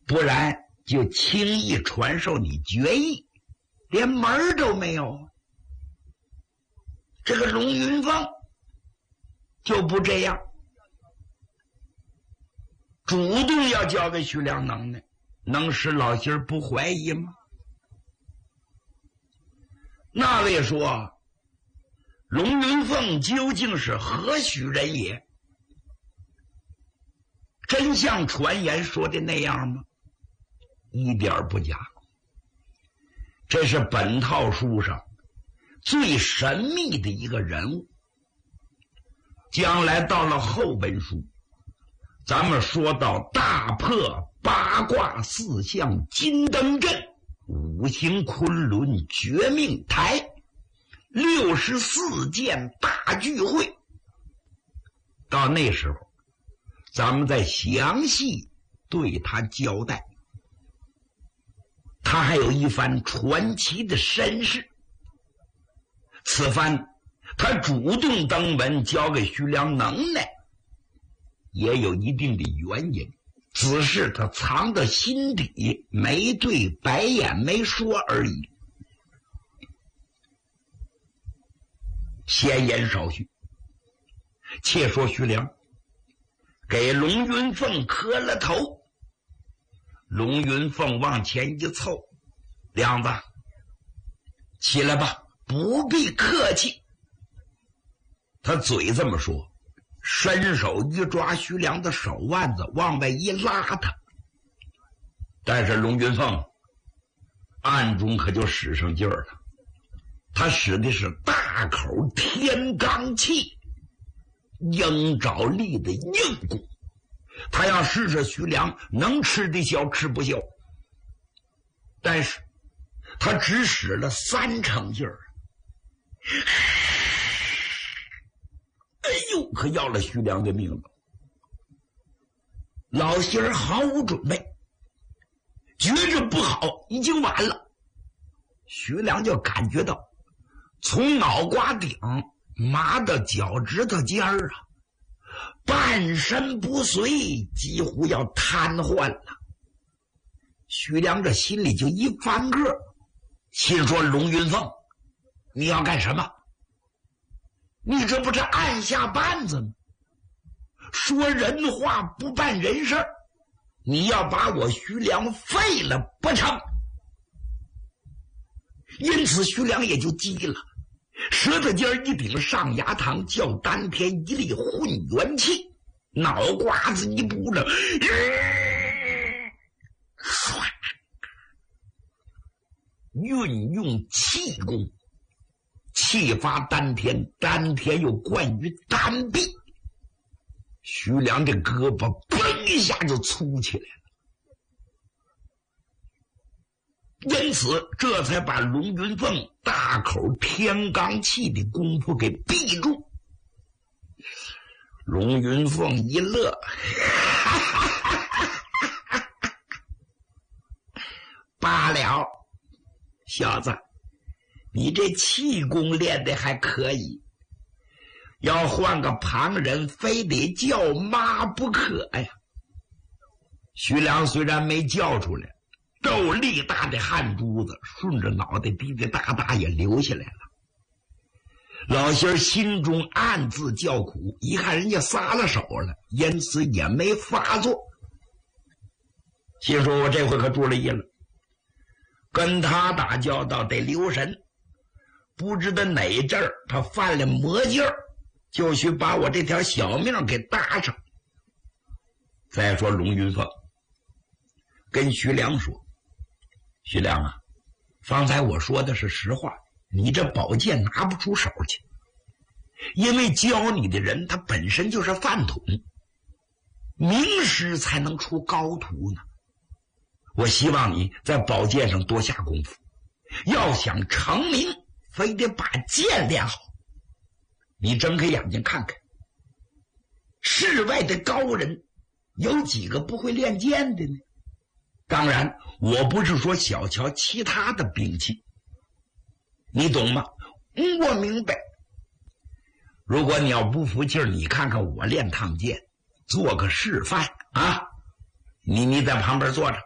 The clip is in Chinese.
不然就轻易传授你绝艺，连门都没有。这个龙云凤就不这样，主动要交给徐良能耐，能使老心儿不怀疑吗？那位说，龙云凤究竟是何许人也？真像传言说的那样吗？一点不假。这是本套书上最神秘的一个人物。将来到了后本书，咱们说到大破八卦四象金灯阵，五行昆仑绝命台，64件大聚会，到那时候咱们再详细对他交代。他还有一番传奇的身世，此番他主动登门交给徐良能耐，也有一定的原因，只是他藏到心底，没对白眼没说而已。闲言少叙，且说徐良给龙云凤磕了头，龙云凤往前一凑，梁子起来吧，不必客气。他嘴这么说，伸手一抓徐良的手腕子，往外一拉他。但是龙云凤暗中可就使上劲儿了，他使的是大口天罡气，鹰爪力的硬功。他要试试徐良能吃得消吃不消，但是他只使了3成劲儿。哎呦，可要了徐良的命了。老仙儿毫无准备，觉着不好，已经晚了。徐良就感觉到从脑瓜顶麻到脚趾头尖儿啊，半身不遂，几乎要瘫痪了。徐良这心里就一翻个，心说龙云凤，你要干什么？你这不是按下绊子吗？说人话不办人事，你要把我徐良废了不成？因此徐良也就急了，舌头尖一顶上牙膛，叫丹田一力混元气，脑瓜子一扑了，运用气功，气发丹田，丹田又贯于丹壁。徐良这胳膊嘣一下就粗起来了，因此这才把龙云凤大口天罡气的功夫给闭住。龙云凤一乐，罢了，小子，你这气功练得还可以，要换个旁人非得叫妈不可呀。徐良虽然没叫出来，豆力大的汗珠子顺着脑袋滴滴答答也流下来了。老仙儿心中暗自叫苦，一看人家撒了手了，因此也没发作，心说我这回可注了意了，跟他打交道得留神，不知道哪阵儿他犯了魔劲儿，就去把我这条小命给搭上。再说龙云凤跟徐良说，徐良啊，方才我说的是实话，你这宝剑拿不出手去，因为教你的人他本身就是饭桶，名师才能出高徒呢。我希望你在宝剑上多下功夫，要想成名，非得把剑练好。你睁开眼睛看看，世外的高人有几个不会练剑的呢？当然我不是说小瞧其他的兵器，你懂吗？我明白。如果你要不服气儿，你看看我练趟剑，做个示范啊！你在旁边坐着，